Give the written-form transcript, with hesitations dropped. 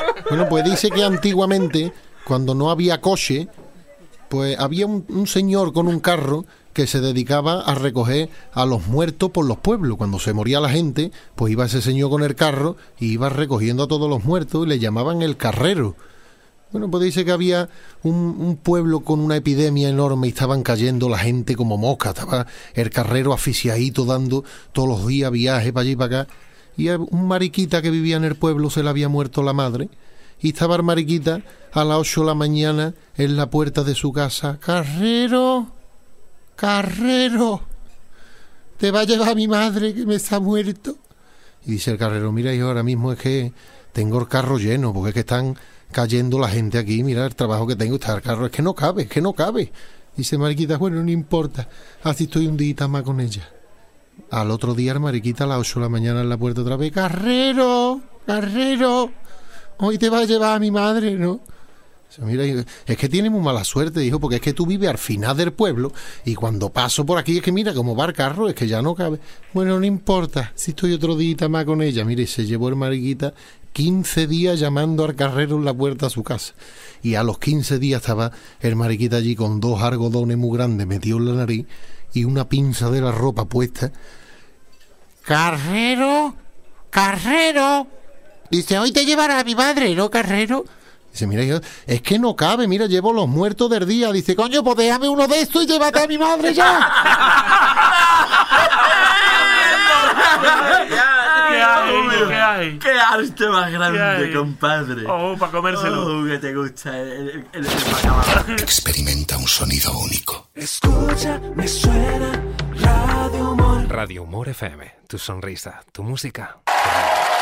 Bueno, pues dice que antiguamente, cuando no había coche, pues había un señor con un carro que se dedicaba a recoger a los muertos por los pueblos. Cuando se moría la gente, pues iba ese señor con el carro y iba recogiendo a todos los muertos y le llamaban el carrero. Bueno, pues dice que había un pueblo con una epidemia enorme y estaban cayendo la gente como mosca. Estaba el carrero asfixiadito dando todos los días viajes para allí y para acá. Y a un mariquita que vivía en el pueblo se le había muerto la madre. Y estaba el mariquita a las 8 de la mañana en la puerta de su casa. ¡Carrero! ¡Carrero! Te va a llevar a mi madre que me está muerto. Y dice el carrero, mira hijo, ahora mismo es que tengo el carro lleno, porque es que están cayendo la gente aquí, mira el trabajo que tengo, está el carro, es que no cabe. Dice mariquita, bueno, no importa, así estoy un día más con ella. Al otro día el mariquita a las 8 de la mañana en la puerta otra vez, ¡Carrero! ¡Carrero! Hoy te va a llevar a mi madre, ¿no? Mira, es que tiene muy mala suerte, hijo, porque es que tú vives al final del pueblo y cuando paso por aquí es que mira cómo va el carro, es que ya no cabe. Bueno, no importa, si estoy otro día más con ella. Mire, se llevó el mariquita 15 días llamando al carrero en la puerta a su casa. Y a los 15 días estaba el mariquita allí con 2 algodones muy grandes metidos en la nariz y una pinza de la ropa puesta. ¡Carrero! ¡Carrero! Dice, hoy te llevará a mi madre, ¿no, carrero? Dice, mira, yo, es que no cabe, mira, llevo los muertos del día. Dice, coño, pues déjame uno de estos y llévate a mi madre ya. ¿Qué hay? ¡Qué arte más grande, compadre! Oh, para comérselo. Oh, que te gusta el bacalao. Experimenta un sonido único. Escucha, me suena Radio Humor. Radio Humor FM, tu sonrisa, tu música.